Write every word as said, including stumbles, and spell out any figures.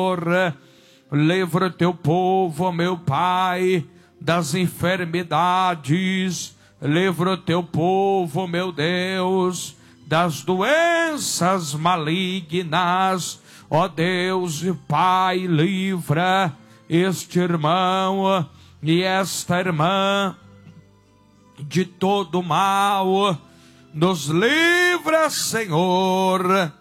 Livra o teu povo, meu Pai, das enfermidades. Livra o teu povo, meu Deus, das doenças malignas. Ó Deus e Pai, livra este irmão e esta irmã de todo mal. Nos livra, Senhor,